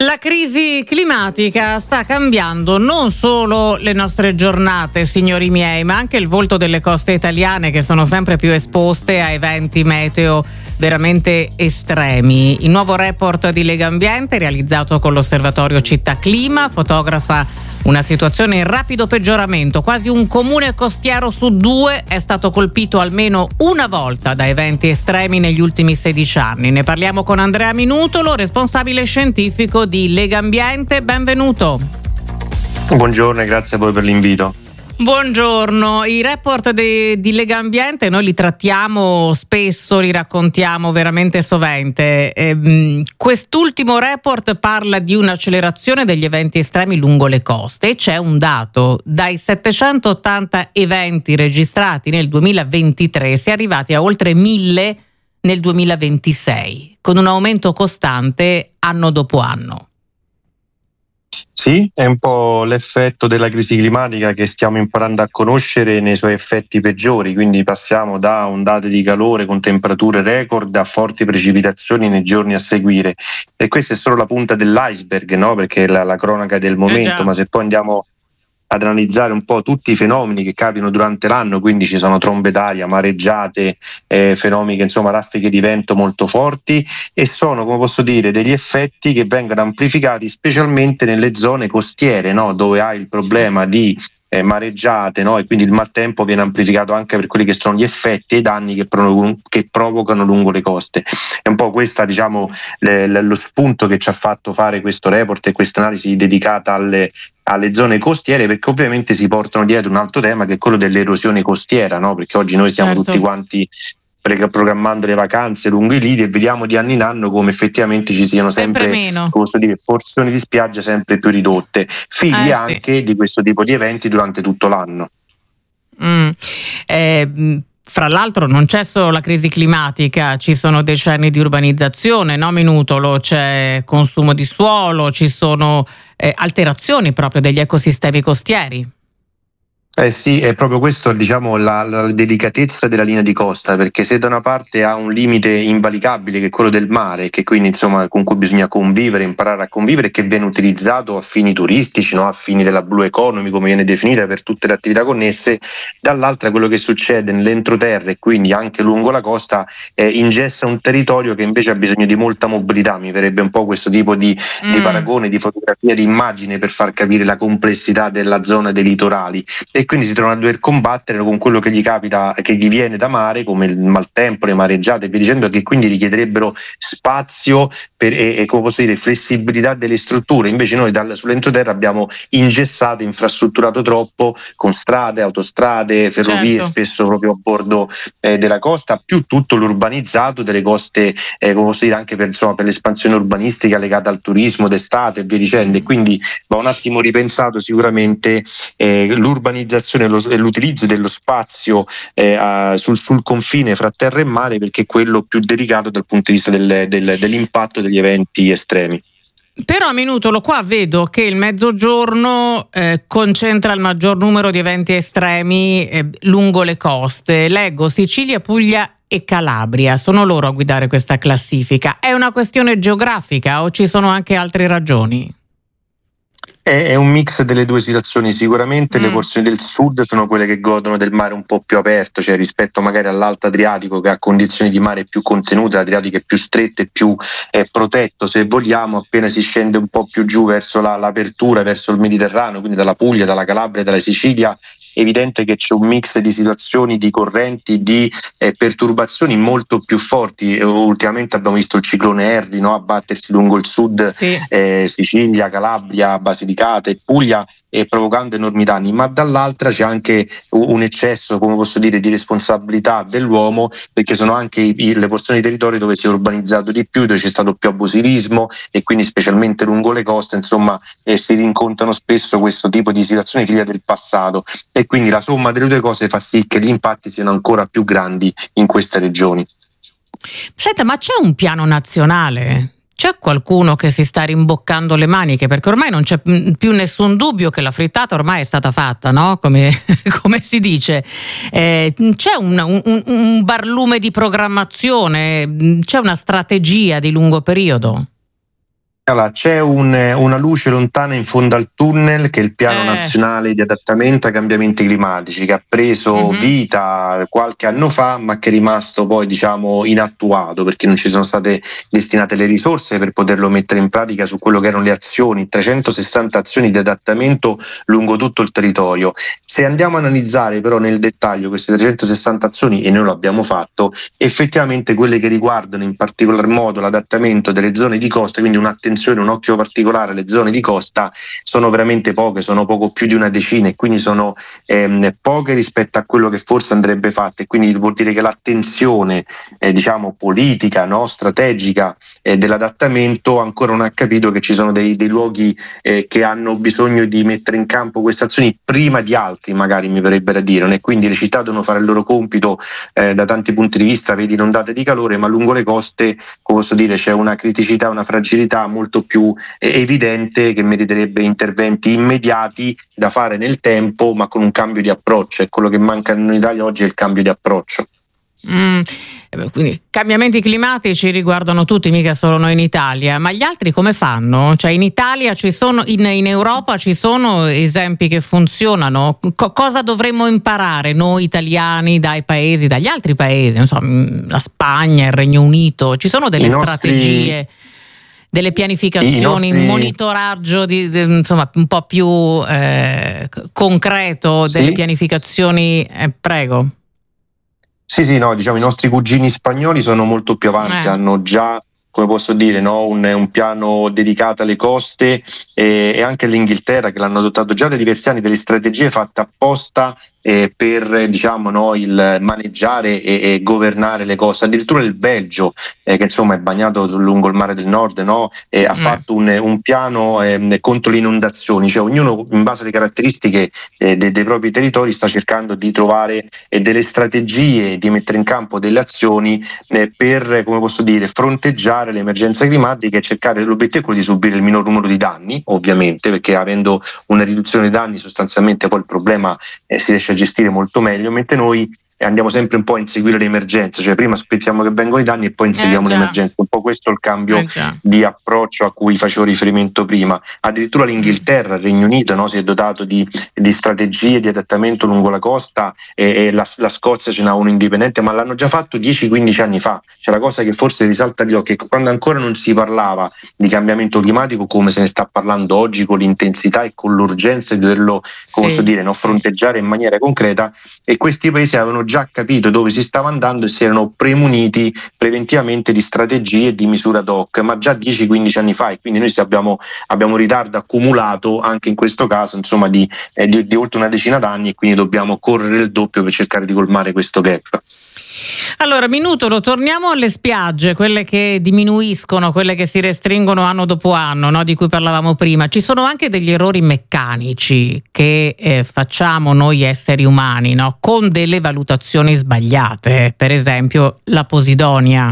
La crisi climatica sta cambiando non solo le nostre giornate, signori miei, ma anche il volto delle coste italiane, che sono sempre più esposte a eventi meteo veramente estremi. Il nuovo report di Legambiente, realizzato con l'Osservatorio Città Clima, fotografa una situazione in rapido peggioramento. Quasi un comune costiero su due è stato colpito almeno una volta da eventi estremi negli ultimi 16 anni. Ne parliamo con Andrea Minutolo, responsabile scientifico di Legambiente. Benvenuto. Buongiorno e grazie a voi per l'invito. Buongiorno, i report di Legambiente noi li trattiamo spesso, li raccontiamo veramente sovente. Quest'ultimo report parla di un'accelerazione degli eventi estremi lungo le coste e c'è un dato: dai 780 eventi registrati nel 2023 si è arrivati a oltre 1000 nel 2026, con un aumento costante anno dopo anno. Sì, è un po' l'effetto della crisi climatica che stiamo imparando a conoscere nei suoi effetti peggiori, quindi passiamo da ondate di calore con temperature record a forti precipitazioni nei giorni a seguire, e questa è solo la punta dell'iceberg, no? Perché è la cronaca del momento, ma se poi andiamo ad analizzare un po' tutti i fenomeni che capitano durante l'anno, quindi ci sono trombe d'aria, mareggiate, fenomeni che insomma raffiche di vento molto forti, e sono, come posso dire, degli effetti che vengono amplificati specialmente nelle zone costiere, no? Dove hai il problema di mareggiate, no? E quindi il maltempo viene amplificato anche per quelli che sono gli effetti e i danni che provocano lungo le coste. È un po' questa, diciamo, lo spunto che ci ha fatto fare questo report e questa analisi dedicata alle zone costiere, perché ovviamente si portano dietro un altro tema che è quello dell'erosione costiera, no? Perché oggi noi stiamo tutti quanti programmando le vacanze lungo i lidi e vediamo di anno in anno come effettivamente ci siano sempre meno, come posso dire, porzioni di spiaggia sempre più ridotte, figli anche di questo tipo di eventi durante tutto l'anno. Fra l'altro non c'è solo la crisi climatica, ci sono decenni di urbanizzazione, no Minutolo? C'è consumo di suolo, ci sono alterazioni proprio degli ecosistemi costieri. Sì, è proprio questo, diciamo, la delicatezza della linea di costa, perché se da una parte ha un limite invalicabile che è quello del mare, che quindi insomma con cui bisogna convivere, imparare a convivere, che viene utilizzato a fini turistici, no? A fini della blue economy, come viene definita, per tutte le attività connesse, dall'altra quello che succede nell'entroterra e quindi anche lungo la costa ingessa un territorio che invece ha bisogno di molta mobilità. Mi verrebbe un po' questo tipo di paragone, di fotografia, di immagine per far capire la complessità della zona dei litorali, e quindi si trovano a dover combattere con quello che gli capita, che gli viene da mare, come il maltempo, le mareggiate e via dicendo, che quindi richiederebbero spazio e come posso dire, flessibilità delle strutture. Invece noi sull'entroterra abbiamo ingessato, infrastrutturato troppo, con strade, autostrade, ferrovie, spesso proprio a bordo della costa, più tutto l'urbanizzato delle coste, come posso dire, anche per l'espansione urbanistica legata al turismo d'estate e via dicendo. E quindi va un attimo ripensato sicuramente l'urbanizzazione e l'utilizzo dello spazio sul confine fra terra e mare, perché è quello più delicato dal punto di vista dell'impatto degli eventi estremi. Però Minutolo, qua vedo che il Mezzogiorno concentra il maggior numero di eventi estremi lungo le coste. Leggo Sicilia, Puglia e Calabria, sono loro a guidare questa classifica. È una questione geografica o ci sono anche altre ragioni? È un mix delle due situazioni. Sicuramente le porzioni del sud sono quelle che godono del mare un po' più aperto, cioè rispetto magari all'Alto Adriatico, che ha condizioni di mare più contenute. L'Adriatico è più stretto e più protetto, se vogliamo. Appena si scende un po' più giù verso l'apertura, verso il Mediterraneo, quindi dalla Puglia, dalla Calabria, dalla Sicilia, è evidente che c'è un mix di situazioni, di correnti, di perturbazioni molto più forti. Ultimamente abbiamo visto il ciclone Harry, no? Abbattersi lungo il sud, Sicilia, Calabria, Basilicata e Puglia, provocando enormi danni, ma dall'altra c'è anche un eccesso, come posso dire, di responsabilità dell'uomo, perché sono anche le porzioni di territorio dove si è urbanizzato di più, dove c'è stato più abusivismo, e quindi specialmente lungo le coste insomma si rincontrano spesso questo tipo di situazioni figlie del passato, e quindi la somma delle due cose fa sì che gli impatti siano ancora più grandi in queste regioni. Senta, ma c'è un piano nazionale? C'è qualcuno che si sta rimboccando le maniche? Perché ormai non c'è più nessun dubbio che la frittata ormai è stata fatta, no? Come si dice. C'è un barlume di programmazione? C'è una strategia di lungo periodo? Allora, c'è una luce lontana in fondo al tunnel, che è il piano nazionale di adattamento ai cambiamenti climatici, che ha preso vita qualche anno fa, ma che è rimasto poi inattuato, perché non ci sono state destinate le risorse per poterlo mettere in pratica su quello che erano le azioni, 360 azioni di adattamento lungo tutto il territorio. Se andiamo a analizzare però nel dettaglio queste 360 azioni, e noi lo abbiamo fatto, effettivamente quelle che riguardano in particolar modo l'adattamento delle zone di costa, quindi un'attenzione, un occhio particolare alle zone di costa, sono veramente poche, sono poco più di una decina, e quindi sono poche rispetto a quello che forse andrebbe fatto, e quindi vuol dire che l'attenzione politica, strategica dell'adattamento ancora non ha capito che ci sono dei luoghi che hanno bisogno di mettere in campo queste azioni prima di altri, magari mi verrebbe da dire, e quindi le città devono fare il loro compito da tanti punti di vista, vedi ondate di calore, ma lungo le coste, come posso dire, c'è una criticità, una fragilità molto più evidente, che meriterebbe interventi immediati da fare nel tempo, ma con un cambio di approccio. E quello che manca in Italia oggi è il cambio di approccio. Quindi cambiamenti climatici riguardano tutti, mica solo noi in Italia, ma gli altri come fanno? Cioè in Italia ci sono, in Europa ci sono esempi che funzionano? Cosa dovremmo imparare noi italiani dagli altri paesi, non so, la Spagna, il Regno Unito? Ci sono delle strategie, delle pianificazioni, un monitoraggio insomma un po' più concreto delle pianificazioni? Prego. Sì, no, i nostri cugini spagnoli sono molto più avanti, hanno già, come posso dire, un piano dedicato alle coste, e anche l'Inghilterra, che l'hanno adottato già da diversi anni, delle strategie fatte apposta per il maneggiare e governare le coste. Addirittura il Belgio, che insomma è bagnato lungo il mare del nord, ha fatto un piano contro le inondazioni, cioè ognuno in base alle caratteristiche dei propri territori sta cercando di trovare delle strategie, di mettere in campo delle azioni per, come posso dire, fronteggiare le emergenze climatiche e cercare l'obiettivo quello di subire il minor numero di danni, ovviamente, perché avendo una riduzione dei danni sostanzialmente poi il problema si riesce a gestire molto meglio, mentre noi andiamo sempre un po' a inseguire le emergenze, cioè prima aspettiamo che vengano i danni e poi inseguiamo le emergenze. Un po' questo è il cambio di approccio a cui facevo riferimento prima. Addirittura l'Inghilterra, il Regno Unito, si è dotato di strategie di adattamento lungo la costa, e la Scozia ce n'ha uno indipendente, ma l'hanno già fatto 10-15 anni fa. C'è la cosa che forse risalta agli occhi, che quando ancora non si parlava di cambiamento climatico come se ne sta parlando oggi, con l'intensità e con l'urgenza di doverlo, come posso dire, fronteggiare in maniera concreta, e questi paesi avevano già capito dove si stava andando e si erano premuniti preventivamente di strategie e di misure ad hoc, ma già 10-15 anni fa, e quindi noi abbiamo un ritardo accumulato anche in questo caso, insomma, di oltre una decina d'anni, e quindi dobbiamo correre il doppio per cercare di colmare questo gap. Allora, Minutolo, torniamo alle spiagge, quelle che diminuiscono, quelle che si restringono anno dopo anno, di cui parlavamo prima. Ci sono anche degli errori meccanici che facciamo noi esseri umani, con delle valutazioni sbagliate, per esempio la posidonia.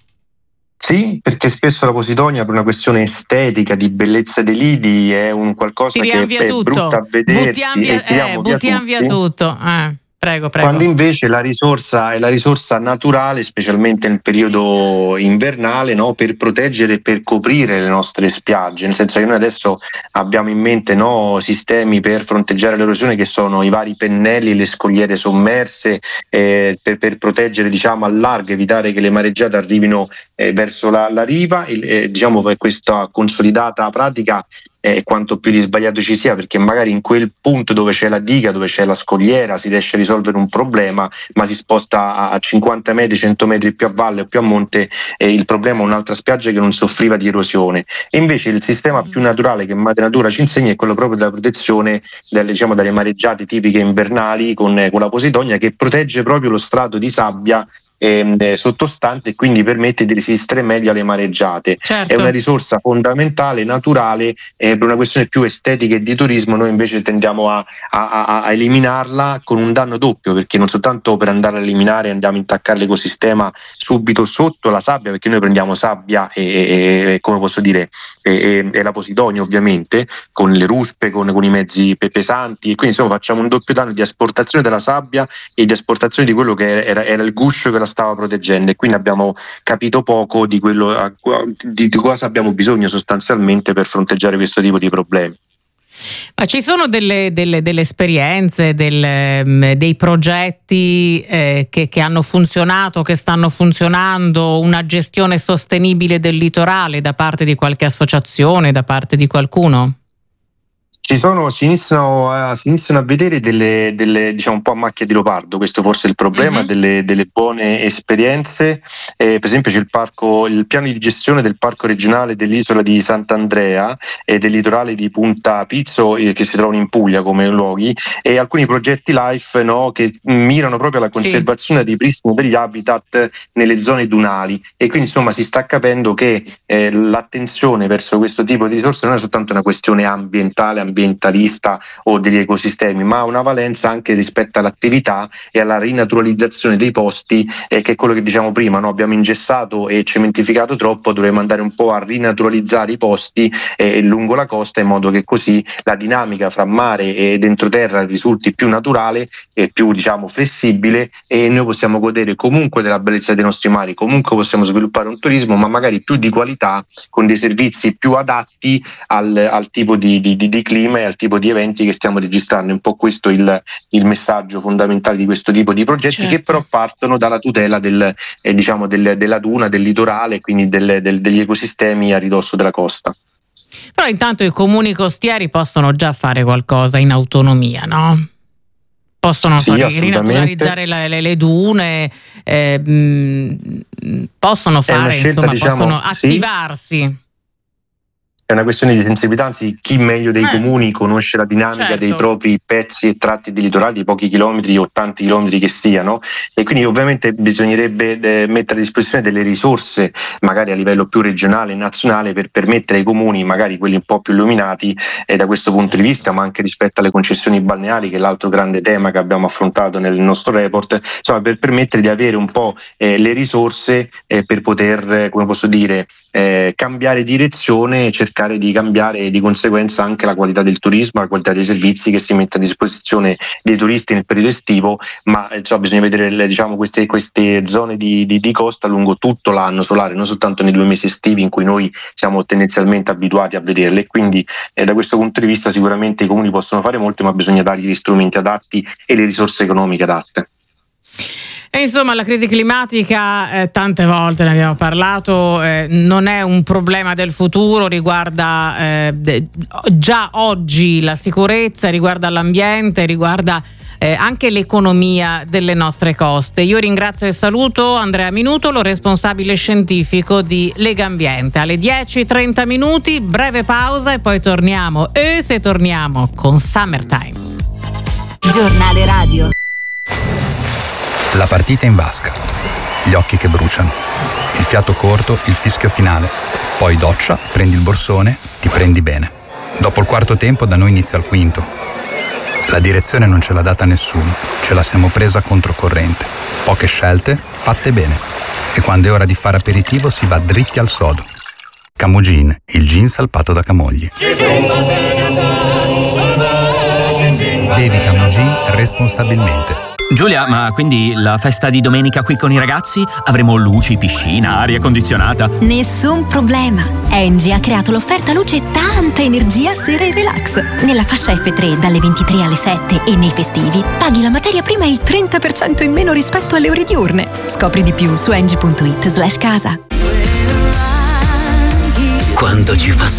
Sì, perché spesso la posidonia, per una questione estetica, di bellezza dei lidi, è un qualcosa che è brutto a vedersi, buttiamo via tutto. Prego. Quando invece la risorsa è la risorsa naturale, specialmente nel periodo invernale, per proteggere e per coprire le nostre spiagge, nel senso che noi adesso abbiamo in mente sistemi per fronteggiare l'erosione, che sono i vari pennelli, le scogliere sommerse, per proteggere al largo, evitare che le mareggiate arrivino verso la riva. Per questa consolidata pratica quanto più di sbagliato ci sia, perché magari in quel punto dove c'è la diga, dove c'è la scogliera, si riesce a risolvere un problema, ma si sposta a 50 metri, 100 metri più a valle o più a monte, il problema è un'altra spiaggia che non soffriva di erosione. E invece il sistema più naturale che Madre Natura ci insegna è quello proprio della protezione dalle mareggiate tipiche invernali, con la posidonia, che protegge proprio lo strato di sabbia sottostante, e quindi permette di resistere meglio alle mareggiate. Certo. È una risorsa fondamentale, naturale, per una questione più estetica e di turismo noi invece tendiamo a eliminarla, con un danno doppio, perché non soltanto per andare a eliminare andiamo a intaccare l'ecosistema subito sotto la sabbia, perché noi prendiamo sabbia e come posso dire, e la posidonia ovviamente, con le ruspe, con i mezzi pesanti, e quindi insomma facciamo un doppio danno di asportazione della sabbia e di asportazione di quello che era il guscio che la stava proteggendo, e quindi abbiamo capito poco di quello di cosa abbiamo bisogno sostanzialmente per fronteggiare questo tipo di problemi. Ma ci sono delle esperienze, dei progetti che hanno funzionato, che stanno funzionando, una gestione sostenibile del litorale da parte di qualche associazione, da parte di qualcuno? Si iniziano a vedere delle diciamo un po' a macchia di leopardo, questo forse è il problema, delle buone esperienze. Per esempio c'è il piano di gestione del parco regionale dell'isola di Sant'Andrea e del litorale di Punta Pizzo, che si trovano in Puglia come luoghi, e alcuni progetti LIFE, no, che mirano proprio alla conservazione e al ripristino degli habitat nelle zone dunali, e quindi insomma si sta capendo che l'attenzione verso questo tipo di risorse non è soltanto una questione ambientalista o degli ecosistemi, ma ha una valenza anche rispetto all'attività e alla rinaturalizzazione dei posti, che è quello che diciamo prima, no? Abbiamo ingessato e cementificato troppo, dovremmo andare un po' a rinaturalizzare i posti lungo la costa, in modo che così la dinamica fra mare ed entroterra risulti più naturale e più, diciamo, flessibile, e noi possiamo godere comunque della bellezza dei nostri mari, comunque possiamo sviluppare un turismo, ma magari più di qualità, con dei servizi più adatti al tipo di clima e al tipo di eventi che stiamo registrando. È un po' questo il messaggio fondamentale di questo tipo di progetti, che però partono dalla tutela della duna, del litorale, quindi degli ecosistemi a ridosso della costa. Però intanto i comuni costieri possono già fare qualcosa in autonomia, no? Possono rinaturalizzare le dune, possono fare, insomma, possono attivarsi. È una questione di sensibilità, anzi chi meglio dei comuni conosce la dinamica dei propri pezzi e tratti di litorale, di pochi chilometri o tanti chilometri che siano, e quindi ovviamente bisognerebbe mettere a disposizione delle risorse magari a livello più regionale e nazionale, per permettere ai comuni, magari quelli un po' più illuminati da questo punto di vista, ma anche rispetto alle concessioni balneari, che è l'altro grande tema che abbiamo affrontato nel nostro report, insomma, per permettere di avere un po' le risorse per poter, come posso dire, cambiare direzione e cercare di cambiare di conseguenza anche la qualità del turismo, la qualità dei servizi che si mette a disposizione dei turisti nel periodo estivo, ma bisogna vedere, diciamo, queste zone di costa lungo tutto l'anno solare, non soltanto nei 2 mesi estivi in cui noi siamo tendenzialmente abituati a vederle. Quindi da questo punto di vista sicuramente i comuni possono fare molto, ma bisogna dargli gli strumenti adatti e le risorse economiche adatte. E insomma, la crisi climatica, tante volte ne abbiamo parlato, non è un problema del futuro, riguarda già oggi la sicurezza, riguarda l'ambiente, riguarda anche l'economia delle nostre coste. Io ringrazio e saluto Andrea Minutolo, responsabile scientifico di Legambiente. Alle 10:30, breve pausa e poi torniamo. E se torniamo con Summertime. Giornale radio. La partita in vasca, gli occhi che bruciano, il fiato corto, il fischio finale, poi doccia, prendi il borsone, ti prendi bene. Dopo il quarto tempo da noi inizia il quinto. La direzione non ce l'ha data nessuno, ce la siamo presa controcorrente. Poche scelte, fatte bene. E quando è ora di fare aperitivo si va dritti al sodo. Camogin, il gin salpato da Camogli. Bevi Camogin responsabilmente. Giulia, ma quindi la festa di domenica qui con i ragazzi? Avremo luci, piscina, aria condizionata? Nessun problema. Engie ha creato l'offerta luce e tanta energia sera e relax. Nella fascia F3 dalle 23 alle 7 e nei festivi paghi la materia prima il 30% in meno rispetto alle ore diurne. Scopri di più su engie.it/casa. Quando ci fa